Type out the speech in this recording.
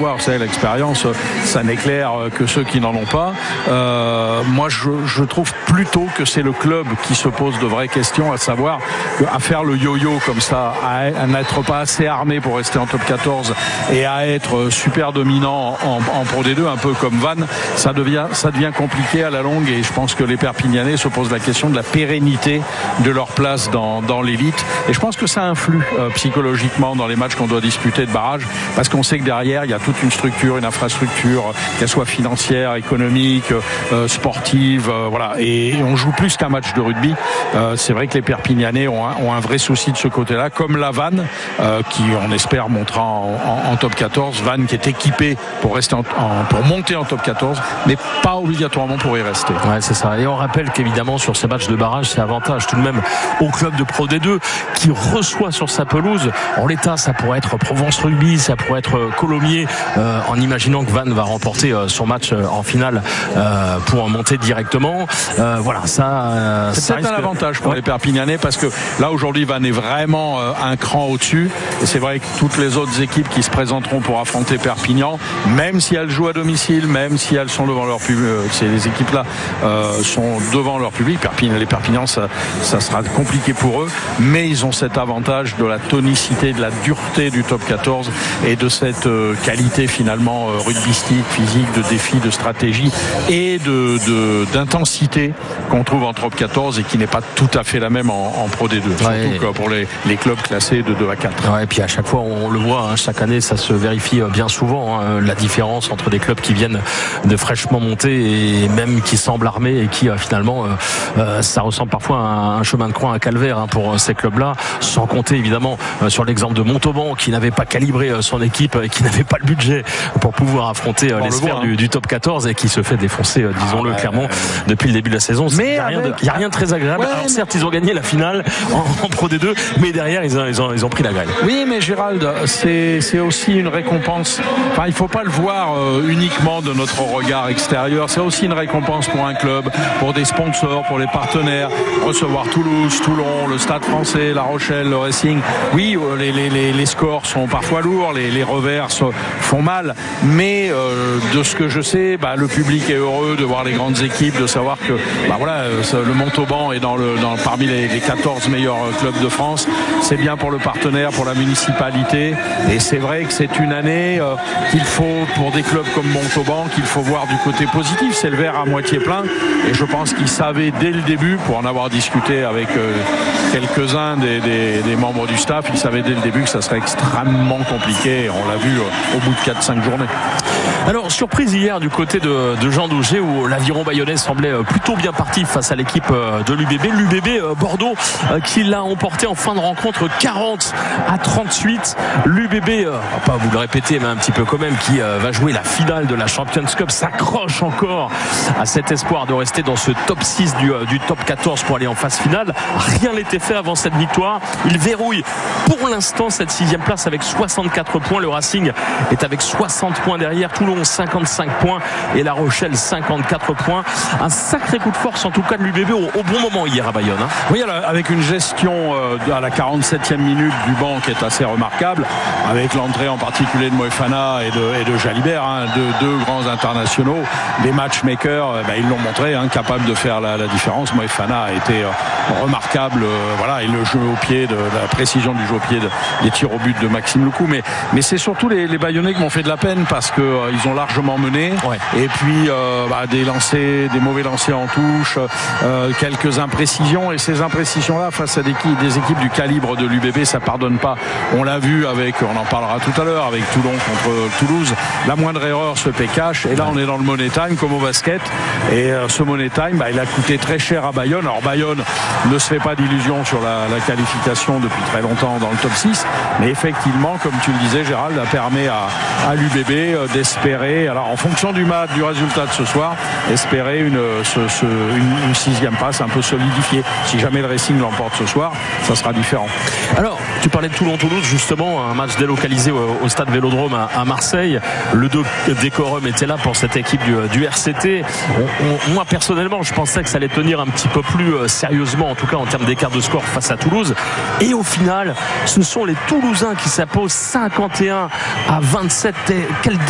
savoir, vous savez, l'expérience, ça n'éclaire que ceux qui n'en ont pas. Moi, je trouve plutôt que c'est le club qui se pose de vraies questions, à savoir qu'à faire le yo-yo comme ça, à n'être pas assez armé pour rester en top 14 et à être super dominant en Pro D2, un peu comme Vannes, ça devient compliqué à la longue, et je pense que les Perpignanais se posent la question de la pérennité de leur place dans l'élite, et je pense que ça influe psychologiquement dans les matchs qu'on doit disputer de barrage, parce qu'on sait que derrière il y a toute une structure, une infrastructure, qu'elle soit financière, économique, sportive, voilà, et on joue plus qu'un match de rugby. C'est vrai que les Perpignanais ont un vrai souci de ce côté-là, comme la Vannes, qui on espère montera en top 14, Vannes qui est équipé pour rester pour monter en top 14, mais pas obligatoirement pour y rester. Ouais, c'est ça. Et on rappelle qu'évidemment sur ces matchs de barrage, c'est avantage tout de même au club de Pro D2 qui reçoit sur sa pelouse. En l'état, ça pourrait être Provence Rugby, ça pourrait être Colomiers, en imaginant que Vannes va remporter son match en finale pour en monter directement. Voilà, ça. C'est peut-être un avantage pour les Perpignanais, parce que là aujourd'hui Vannes est vraiment un cran au-dessus, et c'est vrai que toutes les autres équipes qui se présenteront pour affronter Perpignan, même si elles jouent à domicile, même si elles sont devant leur public, ces équipes-là sont devant leur public, les Perpignans, ça sera compliqué pour eux, mais ils ont cet avantage de la tonicité, de la dureté du top 14 et de cette qualité finalement rugbystique, physique, de défi, de stratégie et d'intensité qu'on trouve en top 14 et qui n'est pas tout à fait la même en Pro D2, surtout pour les clubs classés de 2 à 4. Ouais, et puis à chaque fois on le voit, chaque année ça se vérifie bien souvent, la différence entre des clubs qui viennent de fraîchement monter et même qui semblent armés et qui finalement ça ressemble parfois à un chemin de croix, un calvaire pour ces clubs-là, sans compter évidemment sur l'exemple de Montauban qui n'avait pas calibré son équipe, qui n'avait pas le budget pour pouvoir affronter les sphères du top 14 et qui se fait défoncer, disons-le clairement, depuis le début de la saison. Mais il n'y a rien de très agréable. Alors certes, ils ont gagné la finale en Pro D2, mais derrière ils ont pris la grêle. Oui, mais Gérald, c'est aussi une récompense. Enfin, il ne faut pas le voir uniquement de notre regard extérieur. C'est aussi une récompense pour un club, pour des sponsors, pour les partenaires. Recevoir Toulouse, Toulon, le Stade Français, La Rochelle, le Racing. Oui, les scores sont parfois lourds, les revers font mal, mais de ce que je sais, le public est heureux de voir les grandes équipes, de savoir que le Montauban est parmi les 14 meilleurs clubs de France. C'est bien pour le partenaire, pour la municipalité, et c'est vrai que c'est une année qu'il faut, pour des clubs comme Montauban, qu'il faut voir du côté positif. C'est le verre à moitié plein, et je pense qu'ils savaient dès le début, pour en avoir discuté avec quelques-uns des membres du staff, ils savaient dès le début que ça serait extrêmement compliqué. On l'a vu au bout de 4-5 journées. Alors, surprise hier du côté de Jean Daugé, où l'aviron bayonnais semblait plutôt bien parti face à l'équipe de l'UBB. L'UBB Bordeaux qui l'a emporté en fin de rencontre 40-38. L'UBB, pas vous le répéter, mais un petit peu quand même, qui va jouer la finale de la Champions Cup, s'accroche encore à cet espoir de rester dans ce top 6 du top 14 pour aller en phase finale. Rien n'était fait avant cette victoire. Il verrouille pour l'instant cette 6e place avec 64 points. Le Racing est avec 60 points derrière. Toulon 55 points et La Rochelle 54 points. Un sacré coup de force en tout cas de l'UBB au bon moment hier à Bayonne. Oui, avec une gestion à la 47e minute du banc qui est assez remarquable, avec l'entrée en particulier de Moefana et de Jalibert, deux grands internationaux, des matchmakers, ils l'ont montré, capables de faire la différence. Moefana a été remarquable, et le jeu au pied, de la précision du jeu au pied, des tirs au but de Maxime Lecou, mais c'est surtout les Bayonnais qui m'ont fait de la peine, parce que ils ont largement mené, et puis des mauvais lancers en touche, quelques imprécisions, et ces imprécisions-là face à des équipes du calibre de l'UBB, ça pardonne pas. On l'a vu on en parlera tout à l'heure, avec Toulon contre Toulouse, la moindre erreur se paie cash, et là on est dans le money time comme au basket, et ce money time il a coûté très cher à Bayonne. Alors Bayonne ne se fait pas d'illusions sur la qualification depuis très longtemps dans le top 6, mais effectivement, comme tu le disais Gérald, ça permet à l'UBB d'espérer, alors en fonction du résultat de ce soir, espérer une 6e place un peu solidifiée. Si jamais le Racing l'emporte ce soir, ça sera différent. Alors, tu parlais de Toulon-Toulouse, justement, un match délocalisé au stade Vélodrome à Marseille. Le décorum était là pour cette équipe du RCT. Moi, personnellement, je pensais que ça allait tenir un petit peu plus sérieusement, en tout cas en termes d'écart de score face à Toulouse. Et au final, ce sont les Toulousains qui s'imposent 51-27. Quel